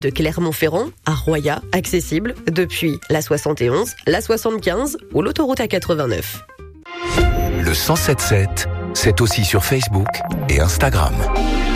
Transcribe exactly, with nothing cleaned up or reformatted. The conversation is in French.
De Clermont-Ferrand à Roya, accessible depuis la soixante et onze, la soixante-quinze ou l'autoroute A quatre-vingt-neuf. Le cent sept sept, c'est aussi sur Facebook et Instagram.